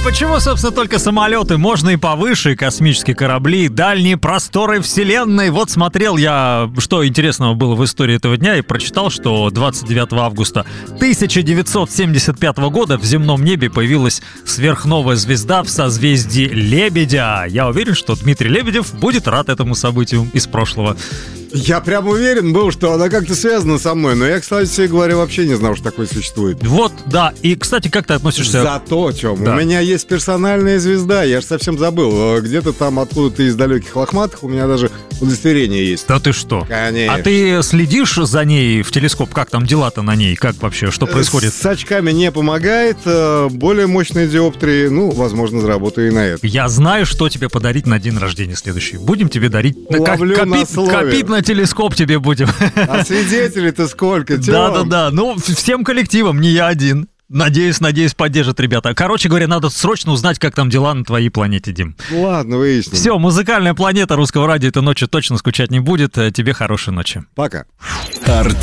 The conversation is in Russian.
почему, собственно, только самолеты? Можно и повыше, и космические корабли, и дальние просторы вселенной. Вот смотрел я, что интересного было в истории этого дня, и прочитал, что 29 августа 1975 года в земном небе появилась сверхновая звезда в созвездии Лебедя. Я уверен, что Дмитрий Лебедев будет рад этому событию из прошлого. Я прям уверен был, что она как-то связана со мной. Но я, кстати говоря, вообще не знал, что такое существует. Вот, да. И, кстати, как ты относишься... Зато, Тём, Да. у меня есть персональная звезда. Я же совсем забыл. Где-то там, откуда-то из далеких лохматых, у меня даже удостоверение есть. Да ты что? Конечно. А ты следишь за ней в телескоп? Как там дела-то на ней? Как вообще? Что происходит? С очками не помогает. Более мощные диоптрии, возможно, заработаю и на это. Я знаю, что тебе подарить на день рождения следующий. Будем тебе дарить... Ловлю на слове. Копить на телескоп тебе будем. А свидетелей-то сколько, Тём? Да-да-да. Ну, всем коллективом, не я один. Надеюсь, поддержат ребята. Короче говоря, надо срочно узнать, как там дела на твоей планете, Дим. Ладно, выясним. Все, музыкальная планета Русского радио этой ночью точно скучать не будет. Тебе хорошей ночи. Пока. Артем